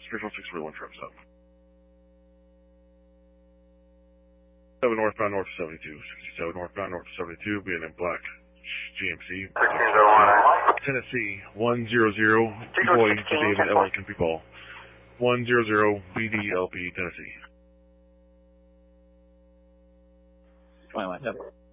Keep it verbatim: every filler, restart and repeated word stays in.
three four six three one trucks up. seven northbound north seventy-two, sixty-seven northbound north seventy-two, being in black G M C. Tennessee, one zero zero, boy to David L. Lincoln People. one zero zero, B D L P, Tennessee. twenty-one,